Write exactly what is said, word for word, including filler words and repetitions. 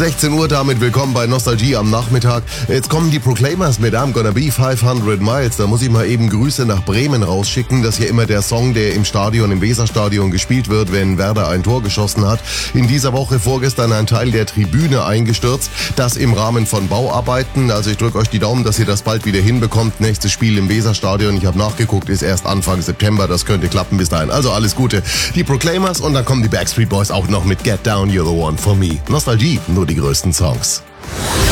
sechzehn Uhr, damit willkommen bei Nostalgie am Nachmittag. Jetzt kommen die Proclaimers mit I'm Gonna Be fünfhundert Miles. Da muss ich mal eben Grüße nach Bremen rausschicken. Das ist ja immer der Song, der im Stadion, im Weserstadion gespielt wird, wenn Werder ein Tor geschossen hat. In dieser Woche vorgestern ein Teil der Tribüne eingestürzt. Das im Rahmen von Bauarbeiten. Also ich drücke euch die Daumen, dass ihr das bald wieder hinbekommt. Nächstes Spiel im Weserstadion, ich habe nachgeguckt, ist erst Anfang September. Das könnte klappen bis dahin. Also alles Gute. Die Proclaimers und dann kommen die Backstreet Boys auch noch mit Get Down, You're the One for Me. Nostalgie, nur die größten Songs.